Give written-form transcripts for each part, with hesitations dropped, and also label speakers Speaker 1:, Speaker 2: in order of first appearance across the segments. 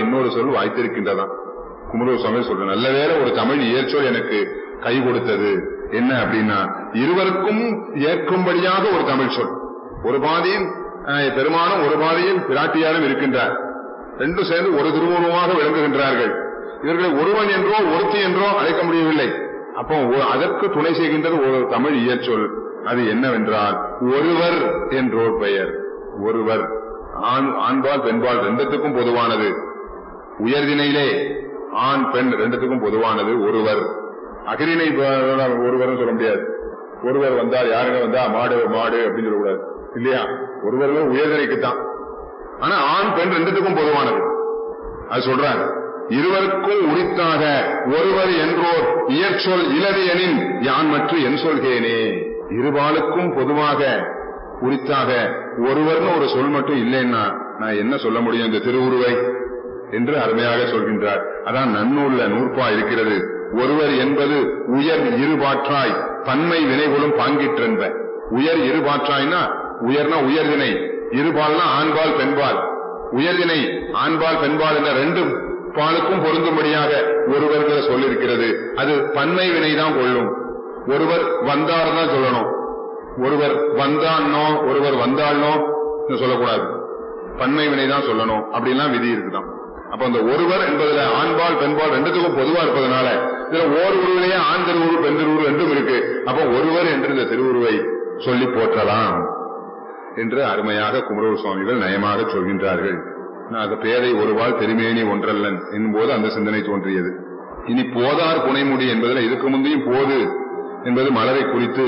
Speaker 1: இன்னொரு சொல் வாய்த்திருக்கின்றதான். குமரகுரு சுவாமி சொல்ற நல்ல வேளை ஒரு தமிழ் இயற்சொல் எனக்கு கை கொடுத்தது. என்ன அப்படின்னா இருவருக்கும் ஏற்கும்படியாக ஒரு தமிழ் சொல். ஒரு பாதியில் பெருமானும் ஒரு பாதியில் பிராட்டியாரும் இருக்கின்றார். ரெண்டும் சேர்ந்து ஒரு திருவுருவமாக விளங்குகின்றார்கள். இவர்களை ஒருவன் என்றோ ஒருத்தி என்றோ அழைக்க முடியவில்லை. அப்போ அதற்கு துணை செய்கின்றது ஒரு தமிழ் இயற்சொல். அது என்னவென்றால் ஒருவர் என்றோர் பெயர். ஒருவர் ஆண்பால் பெண்பால் ரெண்டுத்துக்கும் பொதுவானது. உயர்தினையிலே ஆண் பெண் ரெண்டுத்துக்கும் பொதுவானது ஒருவர். அகிரினை ஒருவர் சொல்ல முடியாது. ஒருவர் வந்தால் யாருங்க வந்தா மாடு மாடு அப்படின்னு சொல்லக்கூடாது இல்லையா? ஒருவர் உயர்தினைக்குத்தான். ஆனா ஆண் பெண் ரெண்டுத்துக்கும் பொதுவானது. அது சொல்றாங்க. இருவருக்கும் உரித்தாக ஒருவர் என்றோர் இயற்சொல் இலது எனின் யான் மற்ற என் சொல்கேனே. இருபாலுக்கும் பொதுவாக உரித்தாக ஒருவர்னு ஒரு சொல் மட்டும் இல்லைன்னா நான் என்ன சொல்ல முடியும் இந்த திருவுருவை என்று அருமையாக சொல்கின்றார். அதான் நன்னூல்ல நூற்பா இருக்கிறது. ஒருவர் என்பது உயர் இருபாற்றாய் பன்மை வினைகளும் பாங்கிற்றென்ப. உயர் இருபாற்றாய்னா உயர்னா உயர்தினை, இருபால்னா ஆண்பால் பெண்பால். உயர்தினை ஆண்பால் பெண்பால் என்ற ரெண்டு பாலுக்கும் பொருந்தும்படியாக ஒருவர்கிற சொல்லிருக்கிறது. அது பன்மை வினைதான் கொள்ளும். ஒருவர் வந்தார் தான் சொல்லணும். ஒருவர் வந்தான்னோ ஒருவர் வந்தாள்னோ சொல்லக்கூடாது. பன்மை வினைதான் சொல்லணும். அப்படின்லாம் விதி இருக்குதான். அப்ப அந்த ஒருவர் என்பதுல ஆண்பால் பெண்பால் ரெண்டுத்துக்கும் பொதுவா இருப்பதனால இதுல ஓர் உருவிலேயே ஆண் திருவுரு பெண் திருவுரு ரெண்டும் இருக்கு. அப்ப ஒருவர் என்று இந்த திருவுருவை சொல்லி போற்றலாம் என்று அருமையாக குமரகுரு சுவாமிகள் நயமாக சொல்கின்றார்கள். அது பேரை ஒருவாள் திருமேனி ஒன்றல்லன் என்போது அந்த சிந்தனை தோன்றியது. இனி போதார் புனைமுடி என்பதில் இதுக்கு முந்தையும் போது என்பது மலரை குறித்து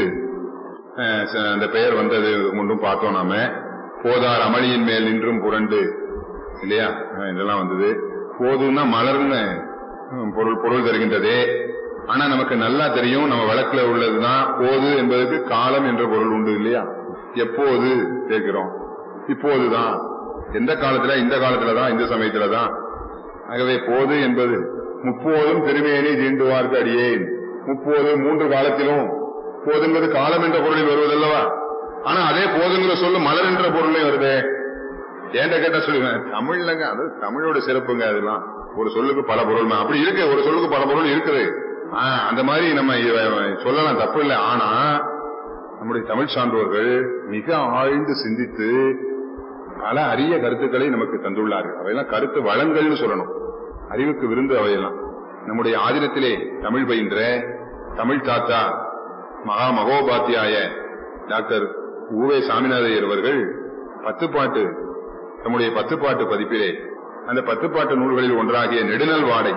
Speaker 1: அந்த பெயர் வந்தது முன்னும் பார்த்தோம். நாம போதார் அமளியின் மேல் நின்றும் புரண்டு இல்லையா இதெல்லாம் வந்தது. போதுன்னா மலர்னு பொருள் தருகின்றதே. ஆனா நமக்கு நல்லா தெரியும் நம்ம வழக்குல உள்ளதுதான் போது என்பதற்கு காலம் என்ற பொருள் உண்டு இல்லையா? எப்போது கேட்கிறோம்? இப்போதுதான். எந்த காலத்துல? இந்த காலத்துலதான், இந்த சமயத்துலதான். ஆகவே போது என்பது முப்போதும் திருமேனி தீண்டுவார்க்கு அடியேன். முப்போது மூன்று காலத்திலும் போதுங்கிறது காலம் என்ற பொருளில் வருவதல்லவா? ஆனா அதே போதுங்கிற சொல்லு மலர் என்ற பொருளையும் வருது. ஏண்ட கேட்ட சொல்லுங்க தமிழ்லங்க. அது தமிழோட சிறப்புங்க. அதெல்லாம் ஒரு சொல்லுக்கு பல பொருள் அப்படி இருக்கு. ஒரு சொல்லுக்கு பல பொருள் இருக்குது. அந்த மாதிரி நம்ம சொல்லலாம், தப்பு இல்லை. ஆனா நம்முடைய தமிழ் சான்றோர்கள் மிக ஆழ்ந்து சிந்தித்து பல அரிய கருத்துக்களை நமக்கு தந்துள்ளார்கள். அவையெல்லாம் கருத்து வளங்கள்னு சொல்லணும். அறிவுக்கு விருந்து அவையெல்லாம். நம்முடைய ஆதினத்திலே தமிழ் பயின்ற தமிழ் தாத்தா மகோபாத்தியாய டாக்டர் ஊவே சாமிநாதையர் அவர்கள் 10 பாட்டு நம்முடைய 10 பாட்டு பதிப்பிலே அந்த 10 பாட்டு நூல்களில் ஒன்றாகிய நெடுநல் வாடை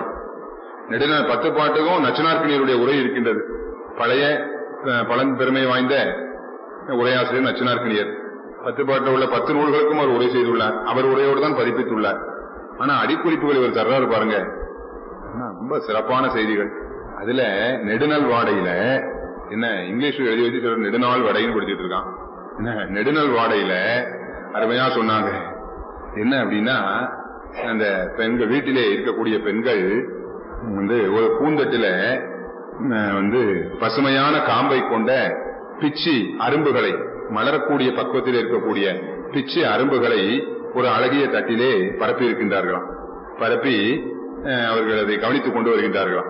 Speaker 1: 10 பாட்டுக்கும் நச்சினார்க்கினியருடைய உரை இருக்கின்றது. பழைய பழம்பெருமை வாய்ந்த உரையாசிரியர் நச்சினார்க்கினியர் 10 பாட்டில் உள்ள 10 நூல்களுக்கும் அவர் உரை செய்துள்ளார். அவர் உரையோடு தான் பதிப்பித்துள்ளார். ஆனா அடிக்குறிப்புகள் இவர் தர்றாரு பாருங்க, ரொம்ப சிறப்பான செய்திகள். அதுல நெடுநல் வாடையில என்ன இங்கிலீஷ்ல எழுதி வச்சு சில நெடுநாள் வடைன்னு படிச்சுட்டு இருக்கான். என்ன நெடுநல் வாடையில அருமையா சொன்னாங்க. என்ன அப்படின்னா அந்த பெண்கள் வீட்டிலே இருக்கக்கூடிய பெண்கள் ஒரு பூந்தட்டில பசுமையான காம்பை கொண்ட பிச்சி அரும்புகளை, மலரக்கூடிய பக்குவத்தில் இருக்கக்கூடிய பிச்சி அரும்புகளை ஒரு அழகிய தட்டிலே பரப்பி இருக்கின்றார்களாம். பரப்பி அவர்கள் அதை கவனித்துக் கொண்டு வருகின்றார்களாம்.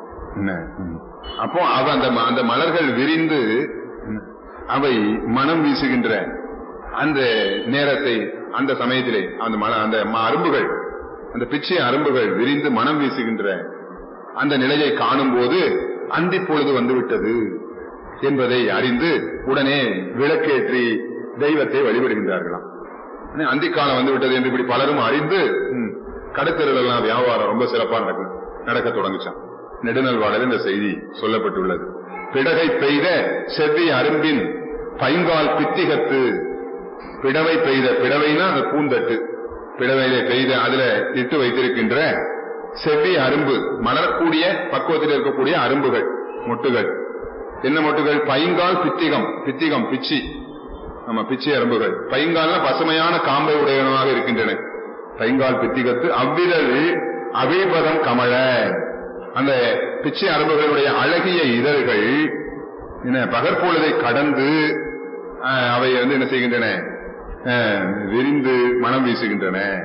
Speaker 1: அப்போ அந்த மலர்கள் விரிந்து அவை மனம் வீசுகின்ற அந்த நேரத்தை, அந்த சமயத்திலே அந்த அரும்புகள், அந்த பிச்சை அரும்புகள் விரிந்து மனம் வீசுகின்ற அந்த நிலையை காணும் போது அந்தி பொழுது வந்துவிட்டது என்பதை அறிந்து உடனே விளக்கேற்றி தெய்வத்தை வழிபடுகின்றார்களாம். அந்திக்காலம் வந்துவிட்டது என்று இப்படி பலரும் அறிந்து கடத்தெருளெல்லாம் வியாபாரம் ரொம்ப சிறப்பா நடக்க தொடங்குச்சான். நெடுநல் வாடல் இந்த செய்தி சொல்லப்பட்டுள்ளது. பிடகை பெய்த செவ்வி அரும்பின் பைங்கால் பித்திகத்து. பிடவை பெய்த, பிடவைனா அந்த பூந்தட்டு, பிடவையில பெய்த அதுல இட்டு வைத்திருக்கின்ற செவ்வி அரும்பு, மலரக்கூடிய பக்குவத்தில் இருக்கக்கூடிய அரும்புகள், மொட்டுகள். என்ன மொட்டுகள்? பைங்கால் பித்திகம். பித்திகம் பிச்சி, நம்ம பிச்சி அரும்புகள். பைங்கால்னா பசுமையான காம்பை உடையவனாக இருக்கின்றன. பைங்கால் பித்திகத்து அவ்விதழ் அவிபதம் கமழ. அந்த பிச்சை அரும்புகளுடைய அழகிய இதழ்கள் பகற்பொழுதை கடந்து அவை என்ன செய்கின்றன? விரிந்து மனம் வீசுகின்றன.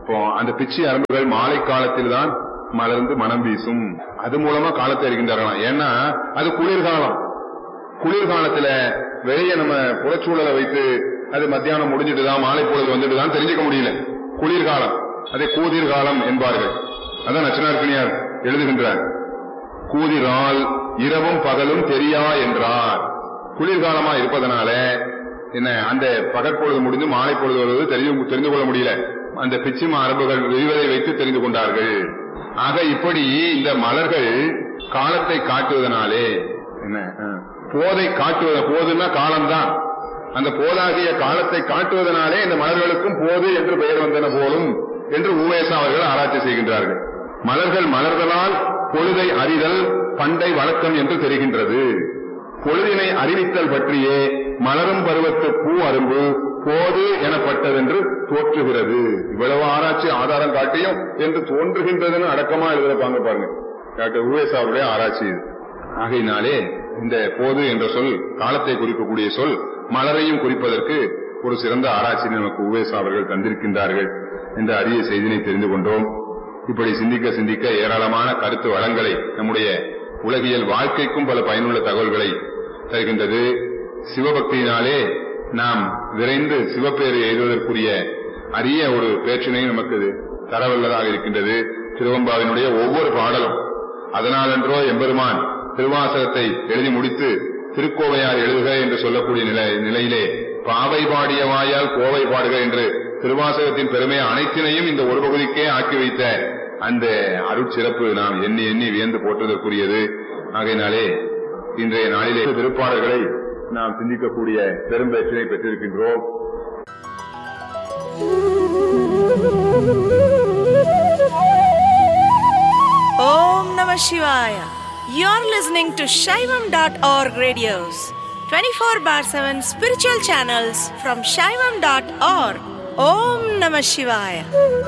Speaker 1: அப்போ அந்த பிச்சி அரும்புகள் மாலை காலத்தில் தான் மலர்ந்து மனம் வீசும். அது மூலமா காலத்தை அறிகின்றார்களாம். ஏன்னா அது குளிர்காலம். குளிர்காலத்துல வெளியே நம்ம புறச்சூழலை வைத்து அது மத்தியானம் முடிஞ்சிட்டுதான் மாலை பொழுது வந்துட்டுதான் தெரிஞ்சுக்க முடியல. குளிர்காலம் அதை கூதிர்காலம் என்பார்கள். அதான் நச்சினார்க்கணியார் எழுதுகின்றார். கூதிரால் இரவும் பகலும் தெரியா என்றார். குளிர்காலமா இருப்பதனால என்ன அந்த பகற்பொழுது முடிந்து மாலை பொழுது வருவது தெரிந்து கொள்ள முடியல. அந்த பிச்சி மரபுகள் விரிவதை வைத்து தெரிந்து கொண்டார்கள். ஆக இப்படி இந்த மலர்கள் காலத்தை காட்டுவதனாலே என்ன போதை காட்டுவத, போதுன்னா காலம்தான், அந்த போதாகிய காலத்தை காட்டுவதனாலே இந்த மலர்களுக்கும் போது என்று பெயர் வந்தன போலும் என்று உவேசா அவர்கள் ஆராய்ச்சி செய்கின்றார்கள். மலர்கள் மலர்களால் பொழுதை அறிதல் பண்டை வழக்கம் என்று தெரிகின்றது. பொழுதினை அறிவித்தல் பற்றியே மலரும் பருவத்து பூ அரும்பு போது எனப்பட்டதென்று தோற்றுகிறது. இவ்வளவு ஆராய்ச்சி ஆதாரம் காட்டியும் என்று தோன்றுகின்றதுன்னு அடக்கமா எழுதுறப்பாங்க பாருங்க டாக்டர் உவேசா அவருடைய ஆராய்ச்சி இது. ஆகையினாலே இந்த போது என்ற சொல் காலத்தை குறிக்கக்கூடிய சொல் மலரையும் குறிப்பதற்கு ஒரு சிறந்த ஆராய்ச்சி நமக்கு உவேசா அவர்கள் தந்திருக்கின்றார்கள் என்ற அரிய செய்தியை தெரிந்து கொண்டோம். இப்படி சிந்திக்க சிந்திக்க ஏராளமான கருத்து வளங்களை நம்முடைய உலகியல் வாழ்க்கைக்கும் பல பயனுள்ள தகவல்களை தருகின்றது. சிவபக்தியினாலே நாம் விரைந்து சிவப்பேறு எழுதுவதற்குரிய அரிய ஒரு பேச்சினை நமக்கு தரவல்லதாக இருக்கின்றது. திருவம்பாவினுடைய ஒவ்வொரு பாடலும் அதனாலென்றோ எம்பெருமான் திருவாசகத்தை எழுதி முடித்து திருக்கோவையார் எழுதுக என்று சொல்லக்கூடிய நிலையிலே பாவை பாடிய வாயால் கோவை பாடுக என்று திருவாசகத்தின் பெருமை அனைத்தினையும் இந்த ஒரு பகுதிக்கே ஆக்கி வைத்த அந்த அருட்சிறப்பு நாம் எண்ணி எண்ணி வியந்து போற்றுவதற்குரியது. ஆகையினாலே இன்றைய நாளிலே திருப்பாடல்களை நாம் சிந்திக்கக்கூடிய பெரும்பேற்றினை பெற்றிருக்கின்றோம்.
Speaker 2: Om Namah Shivaya. You're listening to Shaivam.org radios, 24/7 spiritual channels from Shaivam.org. Om Namah Shivaya.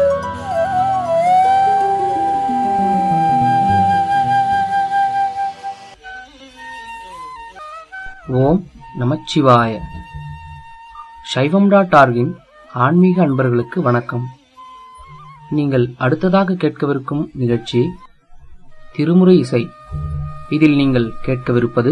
Speaker 3: ஓம் நமச்சிவாய. சைவம்.org-இன் ஆன்மீக அன்பர்களுக்கு வணக்கம். நீங்கள் அடுத்ததாக கேட்கவிருக்கும் நிகழ்ச்சி திருமுறை இசை. இதில் நீங்கள் கேட்கவிருப்பது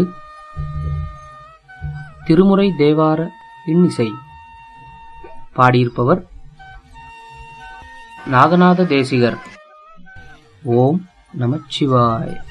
Speaker 3: திருமுறை தேவார இன்னிசை. பாடியிருப்பவர் நாகநாத தேசிகர். ஓம் நமச்சிவாய.